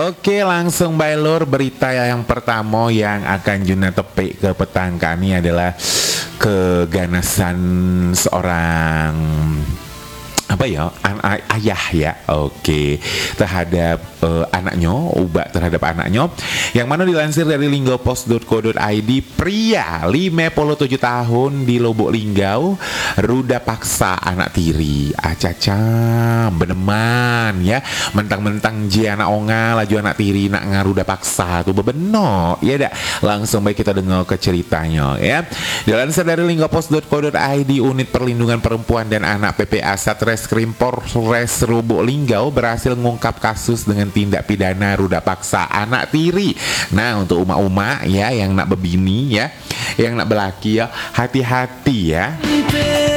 Oke, langsung bailur berita yang pertama yang akan Juna tepik ke petang kami adalah keganasan seorang ayah ya, oke, terhadap anaknya, ubah terhadap anaknya, yang mana dilansir dari linggaupost.co.id, pria 57 tahun di Lubuk Linggau ruda paksa anak tiri, acacam beneman ya, mentang-mentang je anak onga laju anak tiri nak ngaruda paksa tuh bebenok ya dak. Langsung baik kita dengar ke ceritanya ya. Dilansir dari linggaupost.co.id, unit perlindungan perempuan dan anak PPA Satreskrim Polres Lubuk Linggau berhasil mengungkap kasus dengan tindak pidana ruda paksa anak tiri. Nah, untuk umak-umak ya yang nak bebini ya, yang nak belaki ya, hati-hati ya.